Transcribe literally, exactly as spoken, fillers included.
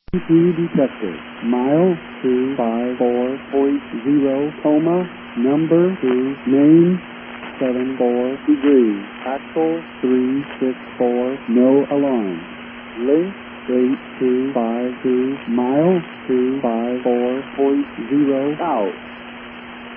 Two detector. Mile two five four point zero coma. Number two. Name seven four degrees. Axle three six four. No alarm. Link eight two five two. Mile two five four point zero out.